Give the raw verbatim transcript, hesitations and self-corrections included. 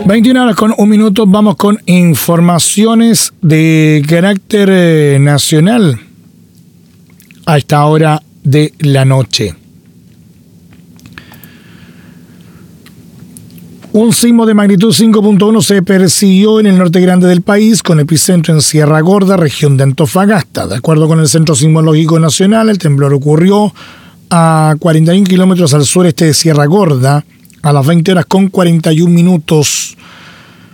veintiuna horas con un minuto, vamos con informaciones de carácter eh, nacional a esta hora de la noche. Un sismo de magnitud cinco punto uno se percibió en el norte grande del país, con epicentro en Sierra Gorda, región de Antofagasta. De acuerdo con el Centro Sismológico Nacional, el temblor ocurrió a cuarenta y un kilómetros al sureste de Sierra Gorda, a las veinte horas con cuarenta y un minutos.